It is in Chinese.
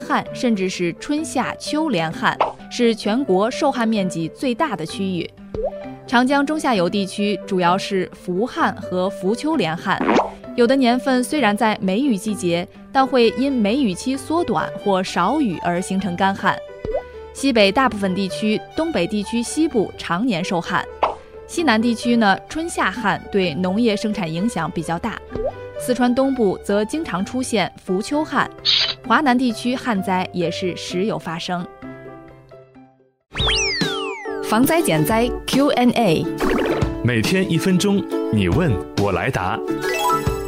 旱，甚至是春夏秋连旱，是全国受旱面积最大的区域。长江中下游地区主要是伏旱和伏秋连旱，有的年份虽然在梅雨季节，但会因梅雨期缩短或少雨而形成干旱。西北大部分地区、东北地区西部常年受旱，西南地区呢，春夏旱对农业生产影响比较大。四川东部则经常出现伏秋旱，华南地区旱灾也是时有发生。防灾减灾 Q&A， 每天1分钟，你问我来答。